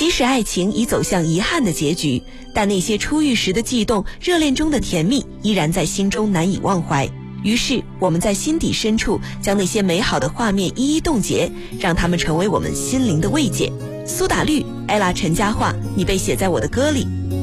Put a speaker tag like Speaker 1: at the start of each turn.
Speaker 1: 即使爱情已走向遗憾的结局，但那些初遇时的悸动、热恋中的甜蜜依然在心中难以忘怀。于是我们在心底深处将那些美好的画面一一冻结，让它们成为我们心灵的慰藉。苏打绿、ella 陈嘉桦，你被写在我的歌里。